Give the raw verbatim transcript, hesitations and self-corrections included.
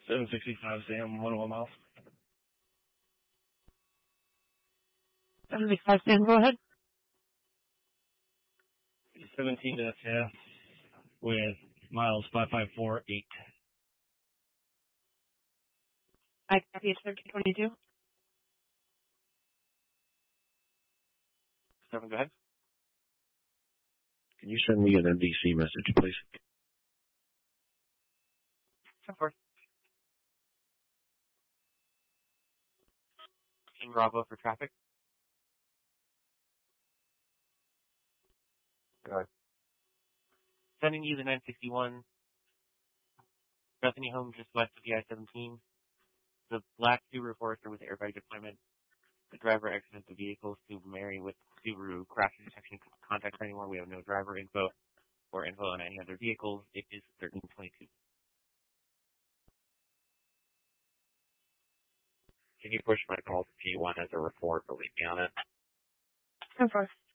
seven sixty-five Sam, one oh one miles. seven sixty-five Sam, go ahead. seventeen F F with miles five five four eight. I copy it's thirteen twenty-two. Seven, go ahead. Can you send me an N B C message, please? Of course. King Bravo for traffic. Go ahead. Sending you the nine sixty-one. Bethany home just west of the I seventeen. The black Subaru Forester with airbag deployment. The driver exited the vehicle. Subaru Mary with Subaru crash detection contact anymore. We have no driver info or info on any other vehicles. It is thirteen twenty-two. Can you push my call to P one as a report, but leave me on it? Of course.